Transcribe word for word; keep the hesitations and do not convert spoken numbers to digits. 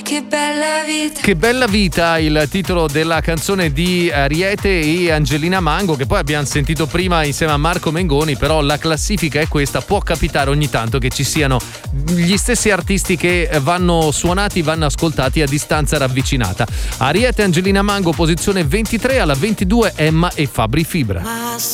che bella vita. Che bella vita, il titolo della canzone di Ariete e Angelina Mango, che poi abbiamo sentito prima insieme a Marco Mengoni, però la classifica è questa. Può capitare ogni tanto che ci siano gli stessi artisti che vanno suonati, vanno ascoltati a distanza ravvicinata. Ariete e Angelina Mango posizione ventitré, alla ventidue Emma e Fabri Fibra.